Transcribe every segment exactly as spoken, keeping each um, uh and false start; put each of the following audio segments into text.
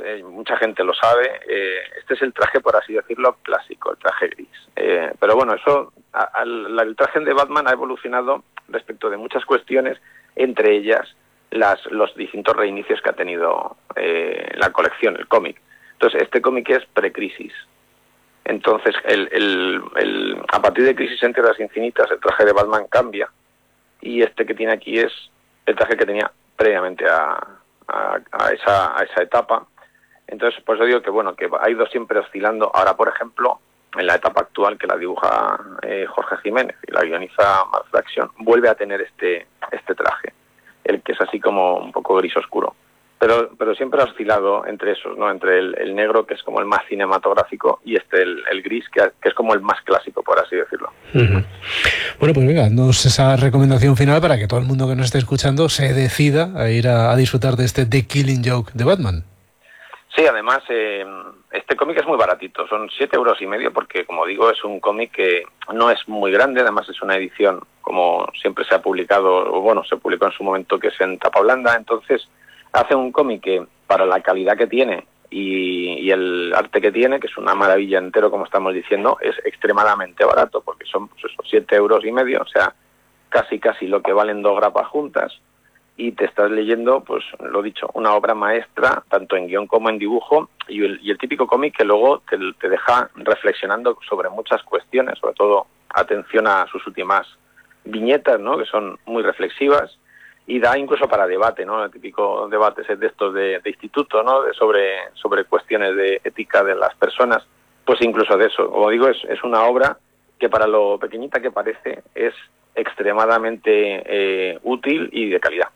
eh, mucha gente lo sabe, eh, este es el traje, por así decirlo, clásico, el traje gris. Eh, pero bueno, eso, a, a, la, el traje de Batman ha evolucionado respecto de muchas cuestiones, entre ellas las, los distintos reinicios que ha tenido eh, la colección, el cómic. Entonces, este cómic es pre-crisis. Entonces, el, el, el, a partir de Crisis en Tierras Infinitas, el traje de Batman cambia, y este que tiene aquí es el traje que tenía previamente a, a, a, esa, a esa etapa. Entonces, pues yo digo que bueno, que ha ido siempre oscilando. Ahora, por ejemplo, en la etapa actual, que la dibuja eh, Jorge Jiménez y la guioniza Mark Fraction, vuelve a tener este, este traje, el que es así como un poco gris oscuro. Pero, pero siempre ha oscilado entre esos, ¿no? Entre el, el negro, que es como el más cinematográfico, y este, el, el gris, que, que es como el más clásico, por así decirlo. Uh-huh. Bueno, pues venga, danos esa recomendación final para que todo el mundo que nos esté escuchando se decida a ir a, a disfrutar de este The Killing Joke de Batman. Sí, además, eh, este cómic es muy baratito, son siete euros y medio, porque, como digo, es un cómic que no es muy grande, además es una edición, como siempre se ha publicado, o bueno, se publicó en su momento, que es en tapa blanda. Entonces hace un cómic que, para la calidad que tiene y, y el arte que tiene, que es una maravilla entero, como estamos diciendo, es extremadamente barato, porque son pues eso, siete euros y medio, o sea, casi casi lo que valen dos grapas juntas, y te estás leyendo, pues lo dicho, una obra maestra, tanto en guión como en dibujo, y el, y el típico cómic que luego te, te deja reflexionando sobre muchas cuestiones, sobre todo atención a sus últimas viñetas, ¿no?, que son muy reflexivas, y da incluso para debate, ¿no? El típico debate de estos de, de instituto, ¿no? De sobre, sobre cuestiones de ética de las personas, pues incluso de eso. Como digo, es, es una obra que, para lo pequeñita que parece, es extremadamente eh, útil y de calidad.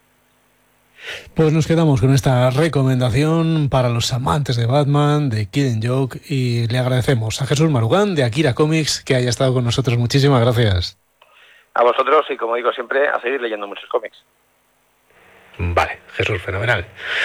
Pues nos quedamos con esta recomendación para los amantes de Batman, de Killing Joke, y le agradecemos a Jesús Marugán de Akira Comics que haya estado con nosotros. Muchísimas gracias. A vosotros, y como digo siempre, a seguir leyendo muchos cómics. Vale, Jesús, fenomenal.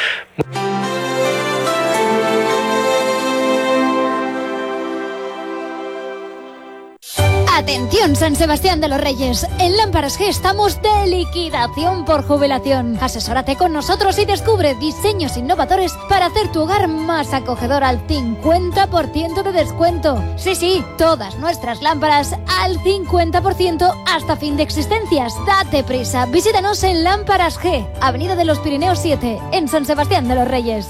Atención, San Sebastián de los Reyes. En Lámparas G estamos de liquidación por jubilación. Asesórate con nosotros y descubre diseños innovadores para hacer tu hogar más acogedor al cincuenta por ciento de descuento. Sí, sí, todas nuestras lámparas al cincuenta por ciento hasta fin de existencias. Date prisa, visítanos en Lámparas G, Avenida de los Pirineos siete, en San Sebastián de los Reyes.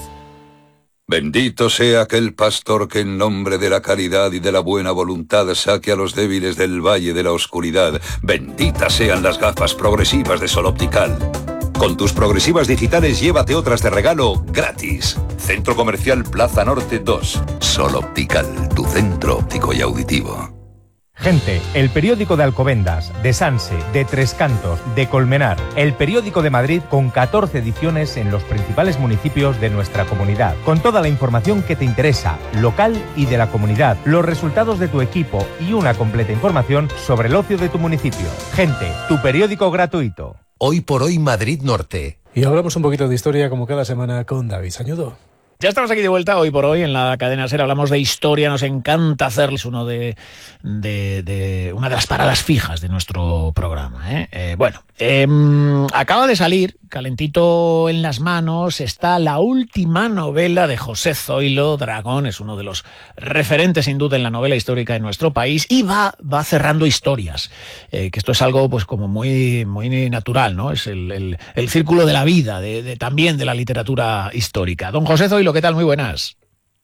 Bendito sea aquel pastor que en nombre de la caridad y de la buena voluntad saque a los débiles del valle de la oscuridad. Benditas sean las gafas progresivas de Sol Optical. Con tus progresivas digitales llévate otras de regalo gratis. Centro Comercial Plaza Norte dos. Sol Optical, tu centro óptico y auditivo. Gente, el periódico de Alcobendas, de Sanse, de Tres Cantos, de Colmenar, el periódico de Madrid con catorce ediciones en los principales municipios de nuestra comunidad, con toda la información que te interesa, local y de la comunidad, los resultados de tu equipo y una completa información sobre el ocio de tu municipio. Gente, tu periódico gratuito. Hoy por hoy Madrid Norte. Y hablamos un poquito de historia como cada semana con David Sañudo. Ya estamos aquí de vuelta hoy por hoy en la cadena SER. Hablamos de historia, nos encanta hacerles uno de, de, de una de las paradas fijas de nuestro programa, ¿eh? Eh, bueno, eh, acaba de salir, calentito en las manos, está la última novela de José Zoilo. Dragón es uno de los referentes sin duda en la novela histórica de nuestro país, y va, va cerrando historias, eh, que esto es algo pues como muy, muy natural, ¿no? Es el, el, el círculo de la vida, de, de, también de la literatura histórica. Don José Zoilo, ¿qué tal? Muy buenas.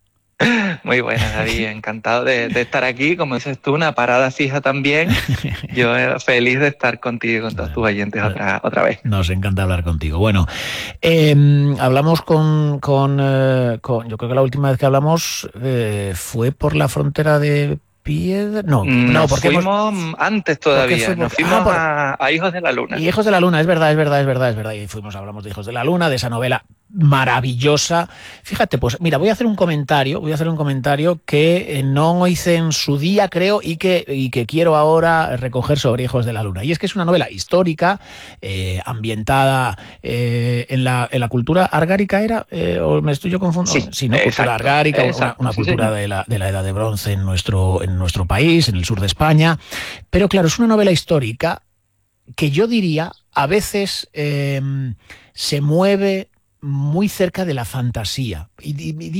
Muy buenas, David. Encantado de, de estar aquí. Como dices tú, una parada fija también. Yo feliz de estar contigo y con todos tus oyentes otra, otra vez. Nos encanta hablar contigo. Bueno, eh, hablamos con, con, eh, con... Yo creo que la última vez que hablamos eh, fue por la frontera de Piedra... No, Nos no porque fuimos hemos... antes todavía. Fuimos... Nos fuimos ah, por... a, a Hijos de la Luna. Y Hijos de la Luna, es verdad, es verdad, es verdad, es verdad. Y fuimos, hablamos de Hijos de la Luna, de esa novela maravillosa. Fíjate, pues mira, voy a hacer un comentario, voy a hacer un comentario que no hice en su día, creo, y que, y que quiero ahora recoger sobre Hijos de la Luna. Y es que es una novela histórica, eh, ambientada eh, en, la, en la cultura argárica, ¿era? Eh, ¿O me estoy yo confundiendo? Sí, sí, ¿no? Exacto, cultura argárica, exacto, una, una sí, cultura sí. de la, de la Edad de Bronce en nuestro, en nuestro país, en el sur de España. Pero claro, es una novela histórica que yo diría, a veces eh, se mueve muy cerca de la fantasía. Y, y,